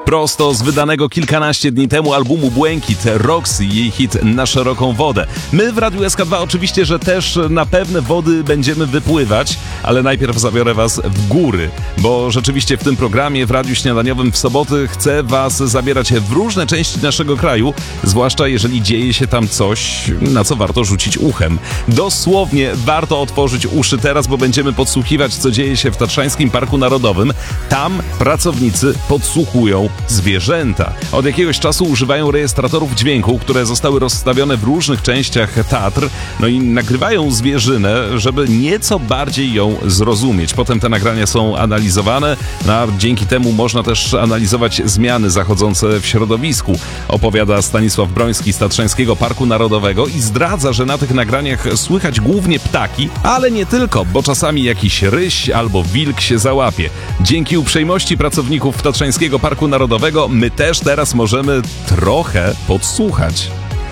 Prosto z wydanego kilkanaście dni temu albumu Błękit, Roxy, jej hit Na szeroką wodę. My w Radiu SK2 oczywiście, że też na pewne wody będziemy wypływać, ale najpierw zabiorę was w góry, bo rzeczywiście w tym programie w Radiu Śniadaniowym w soboty chcę was zabierać w różne części naszego kraju, zwłaszcza jeżeli dzieje się tam coś, na co warto rzucić uchem. Dosłownie warto otworzyć uszy teraz, bo będziemy podsłuchiwać, co dzieje się w Tatrzańskim Parku Narodowym. Tam pracownicy podsłuchują zwierzęta. Od jakiegoś czasu używają rejestratorów dźwięku, które zostały rozstawione w różnych częściach Tatr, no i nagrywają zwierzynę, żeby nieco bardziej ją zrozumieć. Potem te nagrania są analizowane, a dzięki temu można też analizować zmiany zachodzące w środowisku. Opowiada Stanisław Broński z Tatrzańskiego Parku Narodowego i zdradza, że na tych nagraniach słychać głównie ptaki, ale nie tylko, bo czasami jakiś ryś albo wilk się załapie. Dzięki uprzejmości pracowników Tatrzańskiego Parku Narodowego my też teraz możemy trochę podsłuchać.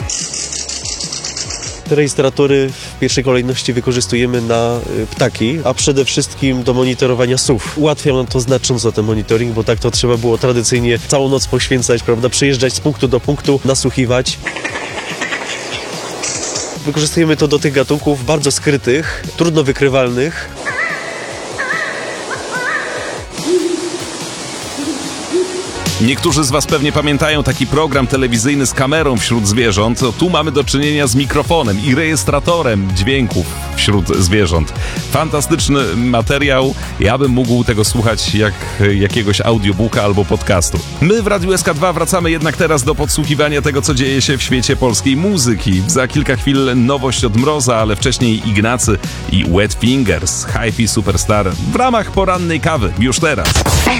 Te rejestratory w pierwszej kolejności wykorzystujemy na ptaki, a przede wszystkim do monitorowania sów. Ułatwia nam to znacząco ten monitoring, bo tak to trzeba było tradycyjnie całą noc poświęcać, prawda, przejeżdżać z punktu do punktu, nasłuchiwać. Wykorzystujemy to do tych gatunków bardzo skrytych, trudno wykrywalnych. Niektórzy z was pewnie pamiętają taki program telewizyjny z kamerą wśród zwierząt. Tu mamy do czynienia z mikrofonem i rejestratorem dźwięków wśród zwierząt. Fantastyczny materiał. Ja bym mógł tego słuchać jak jakiegoś audiobooka albo podcastu. My w Radiu SK2 wracamy jednak teraz do podsłuchiwania tego, co dzieje się w świecie polskiej muzyki. Za kilka chwil nowość od Mroza, ale wcześniej Ignacy i Wet Fingers, Hi-Fi Superstar w ramach porannej kawy. Już teraz.